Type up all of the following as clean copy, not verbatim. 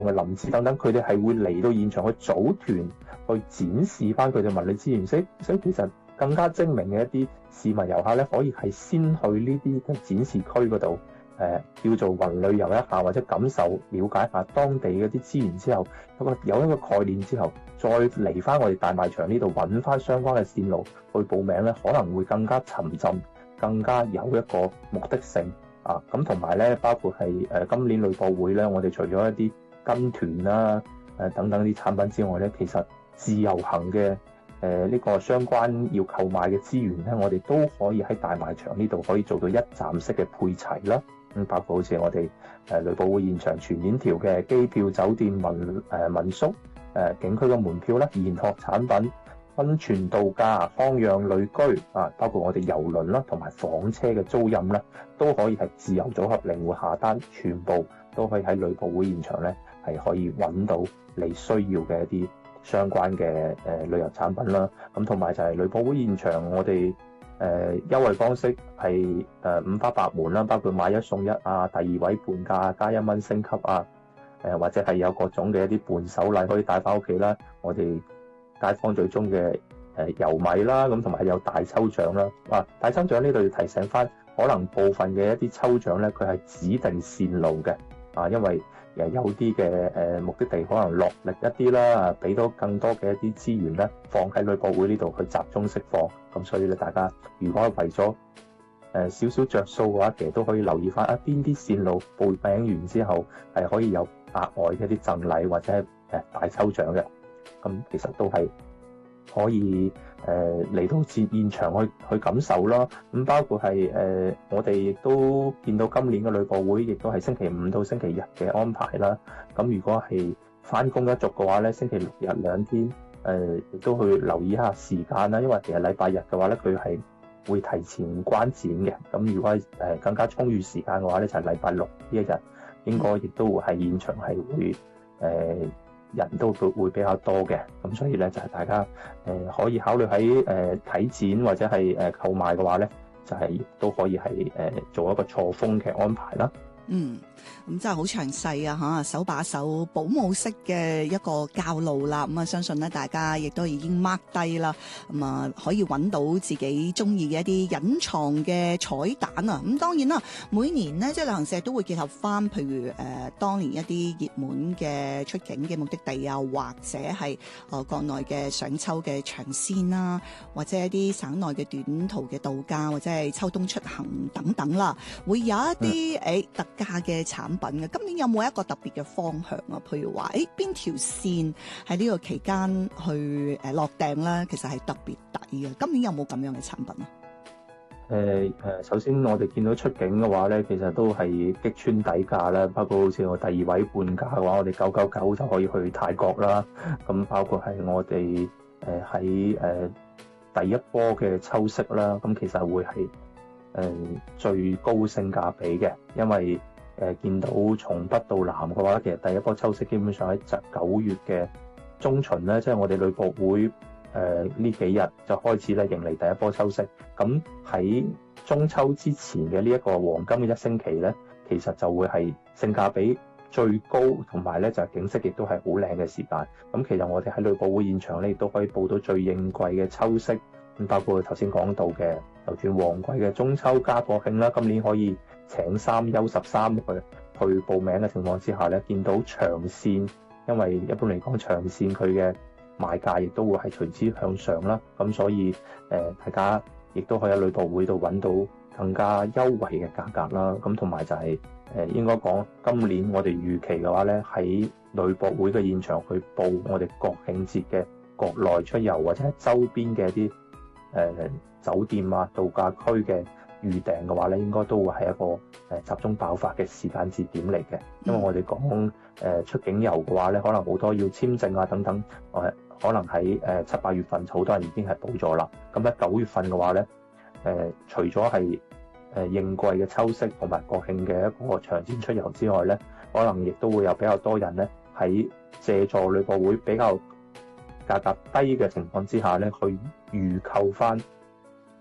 嘅林子等等，佢哋係會嚟到現場去組團去展示翻佢哋文旅資源，所以其實更加精明嘅一啲市民遊客咧，可以係先去呢啲嘅展示區嗰度，叫做雲旅遊一下，或者感受了解下當地嗰啲資源之後，有一個概念之後，再嚟翻我哋大賣場呢度揾翻相關嘅線路去報名咧，可能會更加沉浸，更加有一個目的性啊！咁同埋咧，包括係今年旅博會咧，我哋除咗一啲跟團啦、等等啲產品之外咧，其實自由行嘅呢個相關要購買嘅資源咧，我哋都可以喺大賣場呢度可以做到一站式嘅配齊啦。咁包括好似我哋旅博會現場全面條嘅機票、酒店、民宿、景區嘅門票啦、研學產品、溫泉度假、康養旅居啊，包括我哋郵輪啦同埋房車嘅租賃啦，都可以係自由組合靈活下單，全部都可以喺旅博會現場咧係可以揾到你需要嘅一啲相關嘅旅遊產品啦。咁同埋就係旅博會現場我哋優惠方式係五花八門啦，包括買一送一啊，第二位半價加1蚊升級啊，或者係有各種嘅一啲伴手禮可以帶翻屋企啦。我哋街坊最中嘅油米啦，咁同埋有大抽獎啦。大抽獎呢度要提醒翻，可能部分嘅一啲抽獎咧，佢係指定線路嘅因為有啲嘅目的地可能落力一啲啦，俾到更多嘅一啲資源咧，放喺旅博會呢度去集中釋放。咁所以咧，大家如果為咗少少着數嘅話，其實都可以留意翻邊啲線路報名完之後係可以有額外嘅一啲贈禮或者係大抽獎嘅。咁其實都係可以嚟到現場去感受啦。咁包括係我哋亦都見到今年嘅旅博會亦都係星期五到星期日嘅安排啦。咁如果係返工一族嘅話咧，星期六日2天亦都去留意一下時間啦。因為其實禮拜日嘅話咧，佢係會提前關展嘅。咁如果係更加充裕時間嘅話咧，就係禮拜六呢一日應該亦都會喺現場係會人都會比較多嘅。咁所以咧就係大家可以考慮喺睇展或者係購買嘅話咧，就係都可以係做一個錯峰嘅安排啦。 咁真係好詳細啊，手把手保姆式嘅一個教路啦。咁相信咧大家亦都已經 mark 低啦。咁可以揾到自己中意嘅一啲隱藏嘅彩蛋啊。咁當然啦，每年呢，即係旅行社都會結合翻，譬如當年一啲熱門嘅出境嘅目的地啊，或者係國內嘅上秋嘅長線啦，或者一啲省內嘅短途嘅度假，或者係秋冬出行等等啦，會有一啲特價嘅產品嘅。今年有冇一個特別嘅方向啊？譬如話邊條線喺呢個期間去落訂咧，其實係特別抵嘅。今年有冇咁樣嘅產品啊？ 首先我哋見到出境嘅話咧，其實都係擊穿底價啦。包括好似我第二位半價嘅話，我哋999就可以去泰國啦。咁包括係我哋喺第一波嘅秋色啦，咁其實會係最高性價比嘅，因為見到從北到南嘅話，其實第一波秋色基本上喺9月嘅中旬咧，即係我哋旅博會呢幾日就開始咧迎嚟第一波秋色。咁喺中秋之前嘅呢一個黃金嘅1星期咧，其實就會係性價比最高，同埋咧就係景色亦都係好靚嘅時間。咁其實我哋喺旅博會現場咧，亦都可以報到最應季嘅秋色。咁包括頭先講到嘅，就算旺季嘅中秋加國慶啦，今年可以請3休13去報名嘅情況之下咧，見到長線，因為一般嚟講長線佢嘅賣價亦都會係隨之向上啦。咁所以大家亦都可以喺旅博會度揾到更加優惠嘅價格啦。咁同埋就係應該講今年我哋預期嘅話咧，喺旅博會嘅現場去報我哋國慶節嘅國內出遊或者係周邊嘅一啲酒店啊、度假區嘅預訂嘅話咧，應該都會係一個集中爆發嘅時間節點嚟嘅。因為我哋講出境遊嘅話咧，可能好多要簽證啊等等，可能喺7、8月份好多人已經係報咗啦。咁喺9月份嘅話咧，除咗係應季嘅秋色同埋國慶嘅一個長線出遊之外咧，可能亦都會有比較多人咧喺借助旅博會比較價格低嘅情況之下咧，去預購翻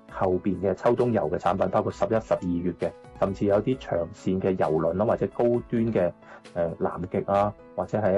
後邊嘅秋冬遊嘅產品，包括11、12月嘅，甚至有啲長線嘅遊輪啦，或者高端嘅南極啊，或者係